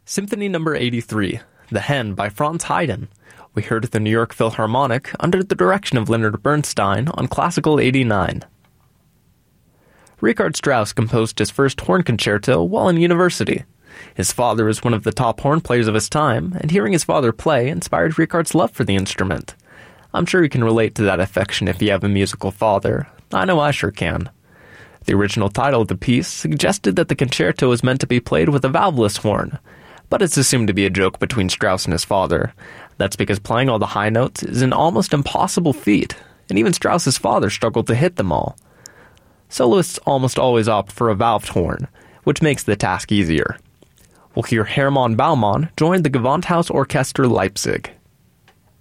Symphony No. 83, The Hen by Franz Haydn. We heard the New York Philharmonic under the direction of Leonard Bernstein on Classical 89. Richard Strauss composed his first horn concerto while in university. His father was one of the top horn players of his time, and hearing his father play inspired Richard's love for the instrument. I'm sure you can relate to that affection if you have a musical father. I know I sure can. The original title of the piece suggested that the concerto was meant to be played with a valveless horn, but it's assumed to be a joke between Strauss and his father. That's because playing all the high notes is an almost impossible feat, and even Strauss's father struggled to hit them all. Soloists almost always opt for a valved horn, which makes the task easier. We'll hear Hermann Baumann join the Gewandhaus Orchester Leipzig.